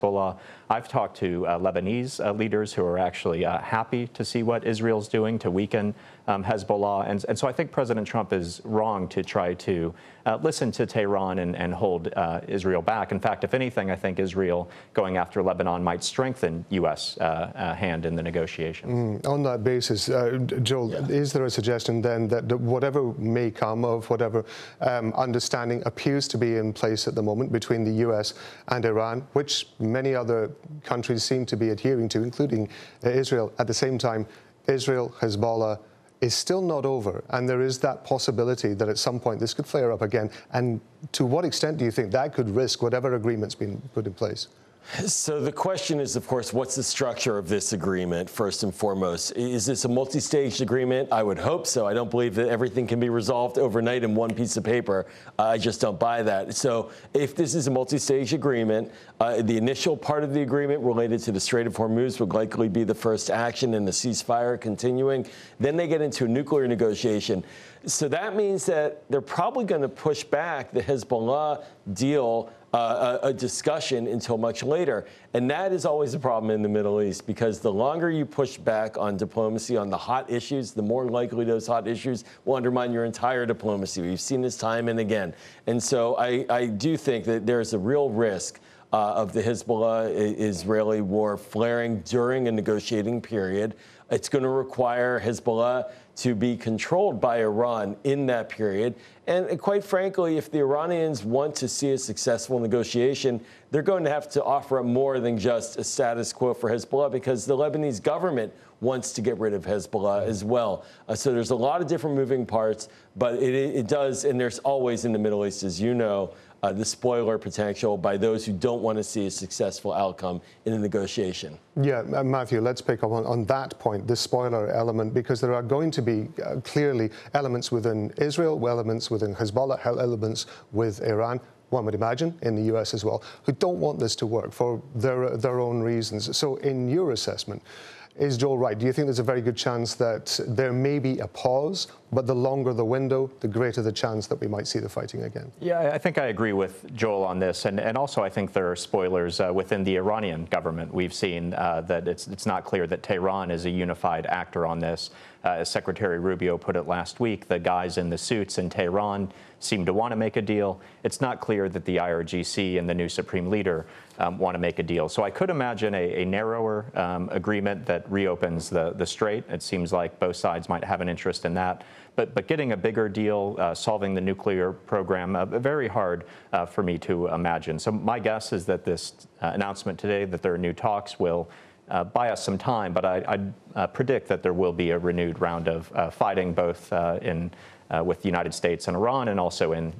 Hezbollah. I've talked to Lebanese leaders who are actually happy to see what Israel's doing to weaken Hezbollah. And so I think President Trump is wrong to try to listen to Tehran and hold Israel back. In fact, if anything, I think Israel going after Lebanon might strengthen U.S. hand in the negotiations. On that basis, Joel, is there a suggestion then that whatever may come of whatever understanding appears to be in place at the moment between the U.S. and Iran, which many other countries seem to be adhering to, including Israel, at the same time, Israel, Hezbollah, is still not over, and there is that possibility that at some point this could flare up again. And to what extent do you think that could risk whatever agreement's been put in place? So the question is, of course, what's the structure of this agreement, first and foremost? Is this a multi-staged agreement? I would hope so. I don't believe that everything can be resolved overnight in one piece of paper. I just don't buy that. So if this is a multi-stage agreement, the initial part of the agreement related to the Strait of Hormuz would likely be the first action and the ceasefire continuing. Then they get into a nuclear negotiation. So that means that they're probably going to push back the Hezbollah deal, a discussion, until much later. And that is always a problem in the Middle East, because the longer you push back on diplomacy, on the hot issues, the more likely those hot issues will undermine your entire diplomacy. We've seen this time and again. And so I do think that there's a real risk of the Hezbollah-Israeli war flaring during a negotiating period. It's going to require Hezbollah to be controlled by Iran in that period. And quite frankly, if the Iranians want to see a successful negotiation, they're going to have to offer up more than just a status quo for Hezbollah, because the Lebanese government wants to get rid of Hezbollah as well. So there's a lot of different moving parts, but it does, and there's always in the Middle East, as you know, the spoiler potential by those who don't want to see a successful outcome in a negotiation. Yeah, Matthew, let's pick up on that point, the spoiler element, because there are going to be clearly elements within Israel, elements within Hezbollah, elements with Iran, one would imagine, in the U.S. as well, who don't want this to work for their own reasons. So in your assessment, is Joel right? Do you think there's a very good chance that there may be a pause, but the longer the window, the greater the chance that we might see the fighting again? Yeah, I think I agree with Joel on this. And also I think there are spoilers within the Iranian government. We've seen that it's not clear that Tehran is a unified actor on this. As Secretary Rubio put it last week, the guys in the suits in Tehran seem to want to make a deal. It's not clear that the IRGC and the new supreme leader want to make a deal. So I could imagine a narrower agreement that reopens the strait. It seems like both sides might have an interest in that. But getting a bigger deal, solving the nuclear program, very hard for me to imagine. So my guess is that this announcement today that there are new talks will buy us some time, but I predict that there will be a renewed round of fighting, both with the United States and Iran, and also in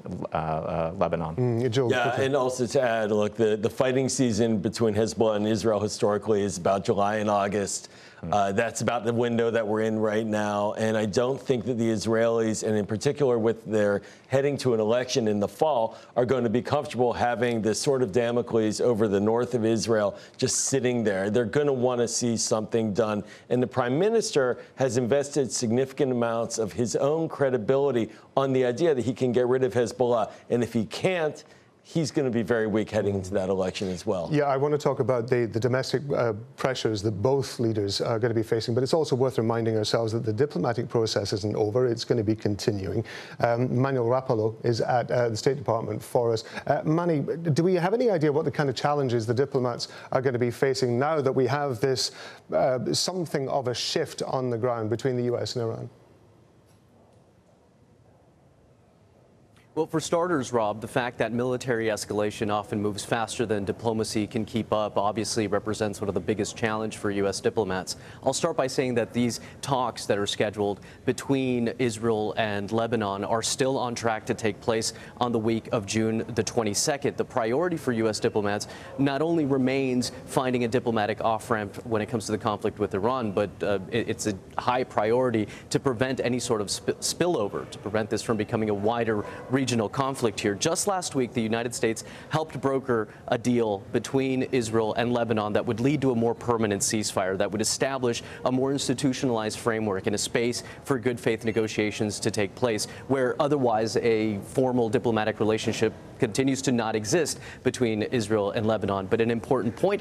Lebanon. Yeah, and also to add, look, the fighting season between Hezbollah and Israel historically is about July and August. That's about the window that we're in right now. And I don't think that the Israelis, and in particular with their heading to an election in the fall, are going to be comfortable having this sort of Damocles over the north of Israel just sitting there. They're going to want to see something done. And the prime minister has invested significant amounts of his own credibility on the idea that he can get rid of Hezbollah. And if he can't, he's going to be very weak heading into that election as well. Yeah, I want to talk about the domestic pressures that both leaders are going to be facing, but it's also worth reminding ourselves that the diplomatic process isn't over. It's going to be continuing. Manuel Rapallo is at the State Department for us. Manny, do we have any idea what the kind of challenges the diplomats are going to be facing now that we have this something of a shift on the ground between the U.S. and Iran? Well, for starters, Rob, the fact that military escalation often moves faster than diplomacy can keep up obviously represents one of the biggest challenge for U.S. diplomats. I'll start by saying that these talks that are scheduled between Israel and Lebanon are still on track to take place on the week of June the 22nd. The priority for U.S. diplomats not only remains finding a diplomatic off-ramp when it comes to the conflict with Iran, but it's a high priority to prevent any sort of spillover, to prevent this from becoming a wider regional regional conflict here. Just last week, the United States helped broker a deal between Israel and Lebanon that would lead to a more permanent ceasefire, that would establish a more institutionalized framework and a space for good faith negotiations to take place, where otherwise a formal diplomatic relationship continues to not exist between Israel and Lebanon. But an important point